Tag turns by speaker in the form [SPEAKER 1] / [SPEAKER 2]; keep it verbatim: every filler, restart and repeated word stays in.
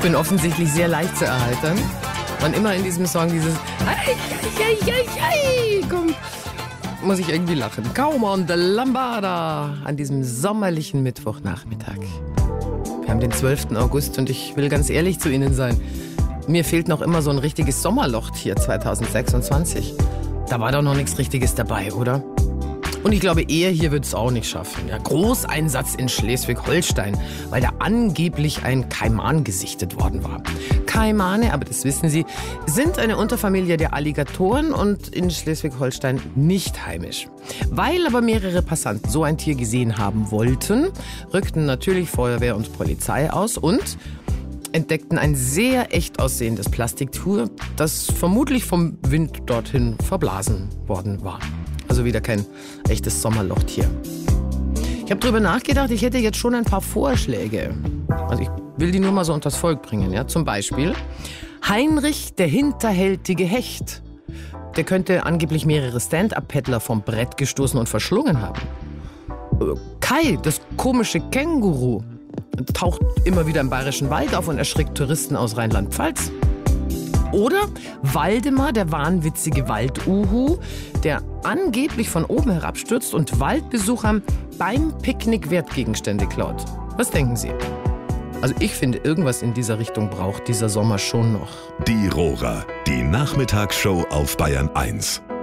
[SPEAKER 1] bin offensichtlich sehr leicht zu erheitern. Wann immer in diesem Song dieses Ei, ei, ei, ei, ei, kommt, muss ich irgendwie lachen. Cowman de Lambada an diesem sommerlichen Mittwochnachmittag. Wir haben den zwölften August und ich will ganz ehrlich zu Ihnen sein. Mir fehlt noch immer so ein richtiges Sommerloch hier zwanzig sechsundzwanzig. Da war doch noch nichts Richtiges dabei, oder? Und ich glaube, er hier wird es auch nicht schaffen. Ja, Großeinsatz in Schleswig-Holstein, weil da angeblich ein Kaiman gesichtet worden war. Kaimane, aber das wissen Sie, sind eine Unterfamilie der Alligatoren und in Schleswig-Holstein nicht heimisch. Weil aber mehrere Passanten so ein Tier gesehen haben wollten, rückten natürlich Feuerwehr und Polizei aus und entdeckten ein sehr echt aussehendes Plastiktuch, das vermutlich vom Wind dorthin verblasen worden war. Also wieder kein echtes Sommerlochtier. Ich habe drüber nachgedacht, ich hätte jetzt schon ein paar Vorschläge. Also ich will die nur mal so unters Volk bringen. Ja? Zum Beispiel Heinrich, der hinterhältige Hecht. Der könnte angeblich mehrere Stand-Up-Paddler vom Brett gestoßen und verschlungen haben. Kai, das komische Känguru, taucht immer wieder im Bayerischen Wald auf und erschrickt Touristen aus Rheinland-Pfalz. Oder Waldemar, der wahnwitzige Walduhu, der angeblich von oben herabstürzt und Waldbesuchern beim Picknick Wertgegenstände klaut. Was denken Sie? Also ich finde, irgendwas in dieser Richtung braucht dieser Sommer schon noch.
[SPEAKER 2] Die Rohrer, die Nachmittagsshow auf Bayern eins.